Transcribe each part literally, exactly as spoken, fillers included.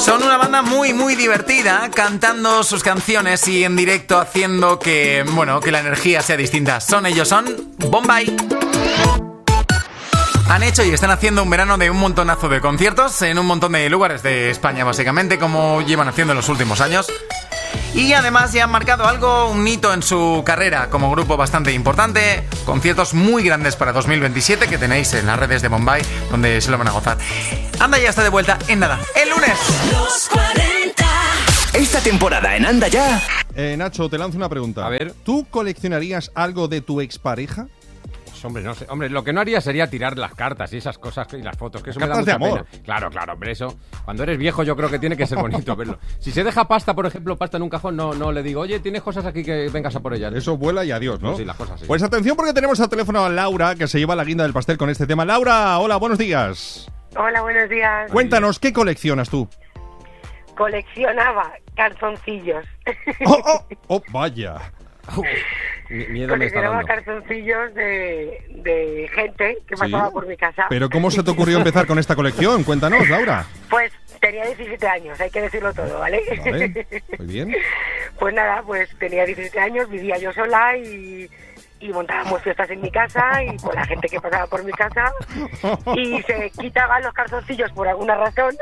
Son una banda muy, muy divertida, cantando sus canciones y en directo haciendo que, bueno, que la energía sea distinta. Son ellos, son Bombay. Han hecho y están haciendo un verano de un montonazo de conciertos en un montón de lugares de España, básicamente, como llevan haciendo en los últimos años. Y además ya han marcado algo, un hito en su carrera como grupo bastante importante. Conciertos muy grandes para dos mil veintisiete que tenéis en las redes de Bombay, donde se lo van a gozar. Anda ya está de vuelta en nada, el lunes. Los cuarenta. Esta temporada en Anda Ya. Eh, Nacho, te lanzo una pregunta. A ver. ¿Tú coleccionarías algo de tu expareja? Hombre, no sé. Hombre, lo que no haría sería tirar las cartas y esas cosas y las fotos, que eso me da Cartas de mucha amor. pena. Claro, claro, hombre, eso. Cuando eres viejo yo creo que tiene que ser bonito verlo. Si se deja pasta, por ejemplo, pasta en un cajón, no, no le digo, oye, tienes cosas aquí que vengas a por ellas. Eso vuela y adiós, ¿no? Sí, las cosas sí. Pues atención porque tenemos al teléfono a Laura, que se lleva la guinda del pastel con este tema. Laura, hola, buenos días. Hola, buenos días. Cuéntanos, ¿qué coleccionas tú? Coleccionaba calzoncillos. ¡Oh, oh! ¡Oh, vaya! Uf, miedo me está Coleccionaba dando. calzoncillos de, de gente que pasaba ¿Sí? por mi casa. ¿Pero cómo se te ocurrió empezar con esta colección? Cuéntanos, Laura. Pues tenía diecisiete años, hay que decirlo todo, ¿vale? Vale, muy bien. Pues nada, pues tenía diecisiete años, vivía yo sola y, y montábamos fiestas en mi casa y con la gente que pasaba por mi casa y se quitaban los calzoncillos por alguna razón.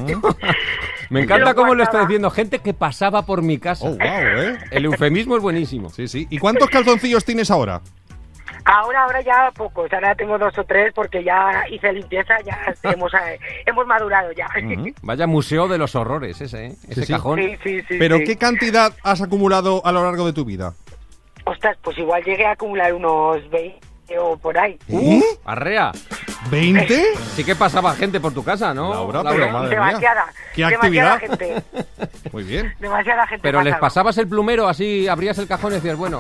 Me encanta Los cómo lo está guardaba. diciendo. Gente que pasaba por mi casa. Oh, wow, ¿eh? El eufemismo es buenísimo. Sí, sí. ¿Y cuántos calzoncillos tienes ahora? Ahora, ahora ya pocos, ahora tengo dos o tres porque ya hice limpieza, ya hemos, eh, hemos madurado ya. Vaya museo de los horrores ese, ¿eh? Ese Sí, sí. cajón. Sí, sí, sí. ¿Pero sí. qué cantidad has acumulado a lo largo de tu vida? Ostras, pues igual llegué a acumular unos veinte o por ahí. ¿Uh? Arrea. ¿veinte? Sí que pasaba gente por tu casa, ¿no? Laura, pero madre mía. Demasiada. ¿Qué demasiada actividad? gente. Muy bien. Demasiada gente. Pero les pasaba. pasabas el plumero así, abrías el cajón y decías, bueno,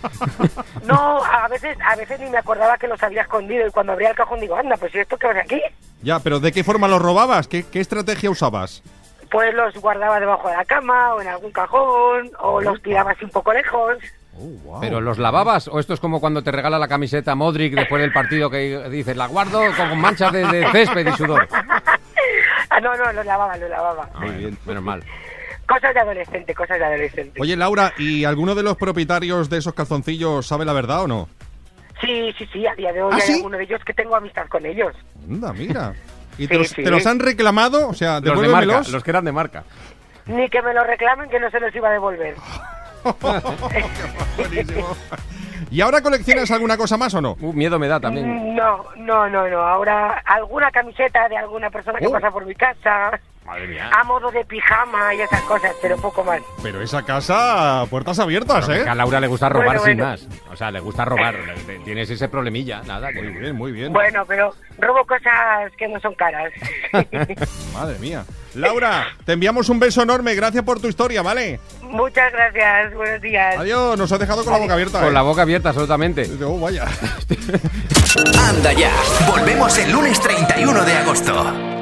No, a veces, a veces ni me acordaba que los había escondido y cuando abría el cajón digo, anda, pues ¿y esto qué hace aquí? Ya, pero ¿de qué forma los robabas? ¿Qué, qué estrategia usabas? Pues los guardaba debajo de la cama o en algún cajón o los tiraba así un poco lejos. Oh, wow. ¿pero los lavabas? ¿O esto es como cuando te regala la camiseta Modric después del partido que dices, la guardo con manchas de, de césped y sudor? Ah, no, no, los lavaba, los lavaba. Muy bien, menos mal. Cosas de adolescente, cosas de adolescente. Oye, Laura, ¿y alguno de los propietarios de esos calzoncillos sabe la verdad o no? Sí, sí, sí, a día de hoy ¿Ah, hay sí? alguno de ellos que tengo amistad con ellos. Anda, mira. ¿Y te, Sí, los, sí. te los han reclamado? O sea, Los de marca, devuélvemelos. los que eran de marca. Ni que me lo reclamen que no se los iba a devolver. Buenísimo. ¿Y ahora coleccionas alguna cosa más o no? Uh, miedo me da también. No, no, no, no. Ahora alguna camiseta de alguna persona que Oh. pasa por mi casa, Madre mía. a modo de pijama y esas cosas, pero poco más. Pero esa casa, puertas abiertas, Pero ¿eh? que a Laura le gusta robar Bueno, sin bueno. más. O sea, le gusta robar. Le- Tienes ese problemilla, nada. Que... Muy bien, muy bien. Bueno, pero robo cosas que no son caras. Madre mía. Laura, te enviamos un beso enorme. Gracias por tu historia, ¿vale? Muchas gracias, buenos días. Adiós, nos has dejado con la boca abierta. Con ¿eh? la boca abierta, absolutamente. Oh, vaya. Anda Ya. Volvemos el lunes treinta y uno de agosto.